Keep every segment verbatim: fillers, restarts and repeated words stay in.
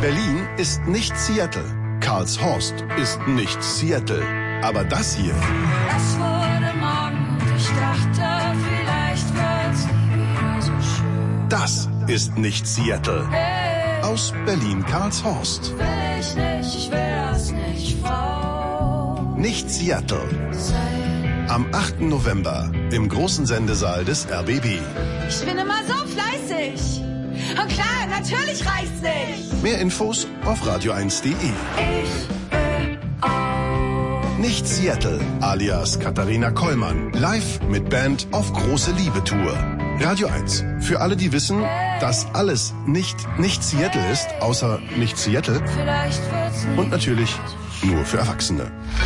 Berlin ist nicht Seattle. Karlshorst ist nicht Seattle. Aber das hier... Es wurde Morgen und ich dachte, vielleicht wird's nie wieder so schön. Das ist nicht Seattle. Hey, aus Berlin-Karlshorst. will ich nicht, ich will das nicht, Frau. Nicht Seattle. Sei. Am achten November im großen Sendesaal des R B B. Ich bin immer so fleißig. Und klar, natürlich reicht's nicht. Mehr Infos auf radio eins punkt de. Ich will auch. Nicht Seattle, alias Katharina Kollmann. Live mit Band auf große Liebe-Tour. Radio eins. Für alle, die wissen, dass alles nicht nicht Seattle ist, außer nicht Seattle. Vielleicht wird's nie. Und natürlich nur für Erwachsene.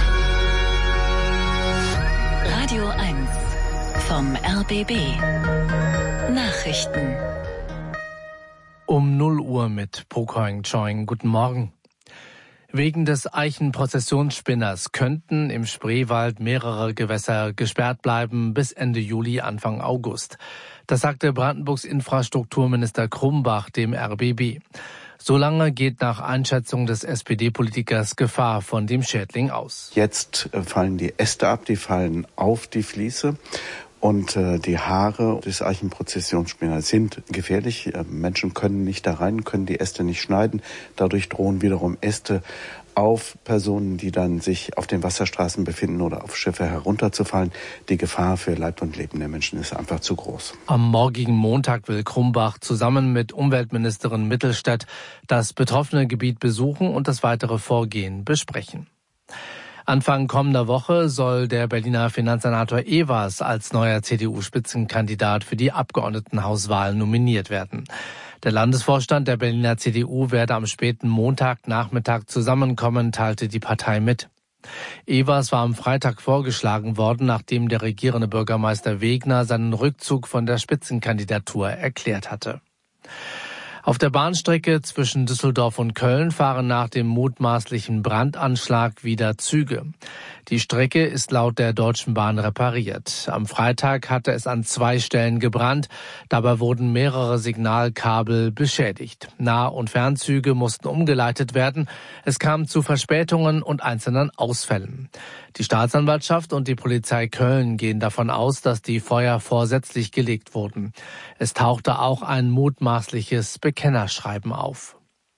Radio eins vom R B B. Nachrichten. Um null Uhr mit Pokoing Choing. Guten Morgen. Wegen des Eichenprozessionsspinners könnten im Spreewald mehrere Gewässer gesperrt bleiben bis Ende Juli, Anfang August. Das sagte Brandenburgs Infrastrukturminister Krumbach dem R B B. Solange geht nach Einschätzung des S P D-Politikers Gefahr von dem Schädling aus. Jetzt fallen die Äste ab, die fallen auf die Fliese. Und äh, die Haare des Eichenprozessionsspinners sind gefährlich. Äh, Menschen können nicht da rein, können die Äste nicht schneiden. Dadurch drohen wiederum Äste auf Personen, die dann sich auf den Wasserstraßen befinden oder auf Schiffe herunterzufallen. Die Gefahr für Leib und Leben der Menschen ist einfach zu groß. Am morgigen Montag will Krumbach zusammen mit Umweltministerin Mittelstädt das betroffene Gebiet besuchen und das weitere Vorgehen besprechen. Anfang kommender Woche soll der Berliner Finanzsenator Evers als neuer C D U-Spitzenkandidat für die Abgeordnetenhauswahl nominiert werden. Der Landesvorstand der Berliner C D U werde am späten Montagnachmittag zusammenkommen, teilte die Partei mit. Evers war am Freitag vorgeschlagen worden, nachdem der regierende Bürgermeister Wegner seinen Rückzug von der Spitzenkandidatur erklärt hatte. Auf der Bahnstrecke zwischen Düsseldorf und Köln fahren nach dem mutmaßlichen Brandanschlag wieder Züge. Die Strecke ist laut der Deutschen Bahn repariert. Am Freitag hatte es an zwei Stellen gebrannt. Dabei wurden mehrere Signalkabel beschädigt. Nah- und Fernzüge mussten umgeleitet werden. Es kam zu Verspätungen und einzelnen Ausfällen. Die Staatsanwaltschaft und die Polizei Köln gehen davon aus, dass die Feuer vorsätzlich gelegt wurden. Es tauchte auch ein mutmaßliches Bekennerschreiben auf.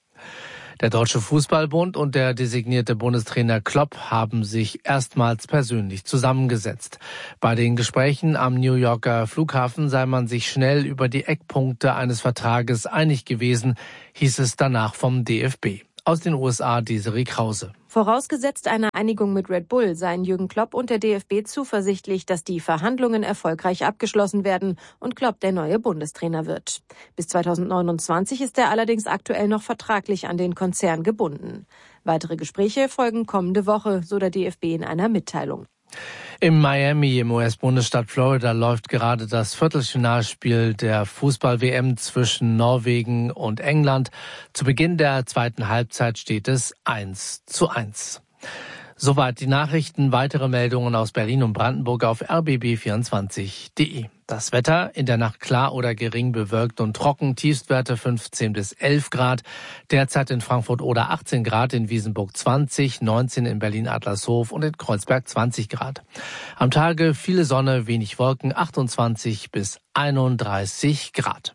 Der Deutsche Fußballbund und der designierte Bundestrainer Klopp haben sich erstmals persönlich zusammengesetzt. Bei den Gesprächen am New Yorker Flughafen sei man sich schnell über die Eckpunkte eines Vertrages einig gewesen, hieß es danach vom D F B. Aus den U S A Desiree Krause. Vorausgesetzt eine Einigung mit Red Bull seien Jürgen Klopp und der D F B zuversichtlich, dass die Verhandlungen erfolgreich abgeschlossen werden und Klopp der neue Bundestrainer wird. Bis zweitausendneunundzwanzig ist er allerdings aktuell noch vertraglich an den Konzern gebunden. Weitere Gespräche folgen kommende Woche, so der D F B in einer Mitteilung. In Miami im U S-Bundesstaat Florida läuft gerade das Viertelfinalspiel der Fußball-W M zwischen Norwegen und England. Zu Beginn der zweiten Halbzeit steht es eins zu eins. Soweit die Nachrichten. Weitere Meldungen aus Berlin und Brandenburg auf r b b vierundzwanzig punkt de. Das Wetter in der Nacht klar oder gering bewölkt und trocken. Tiefstwerte fünfzehn bis elf Grad. Derzeit in Frankfurt oder achtzehn Grad, in Wiesenburg zwanzig, neunzehn in Berlin-Adlershof und in Kreuzberg zwanzig Grad. Am Tage viele Sonne, wenig Wolken, achtundzwanzig bis einunddreißig Grad.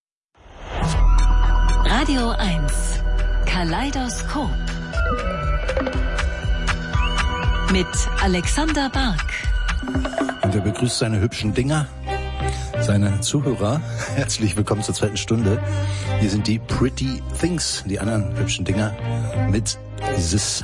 Radio eins. Kaleidoskop. Mit Alexander Bark. Und er begrüßt seine hübschen Dinger, seine Zuhörer. Herzlich willkommen zur zweiten Stunde. Hier sind die Pretty Things, die anderen hübschen Dinger mit This